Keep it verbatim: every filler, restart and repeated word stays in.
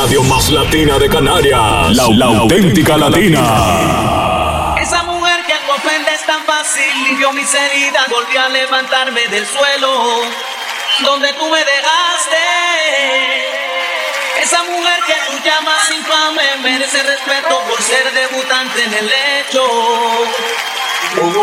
radio más latina de Canarias. La, la auténtica latina. Esa mujer que me ofende es tan fácil, limpió mis heridas, volvió a levantarme del suelo donde tú me dejaste. Esa mujer que tú llamas infame merece respeto por ser debutante en el hecho.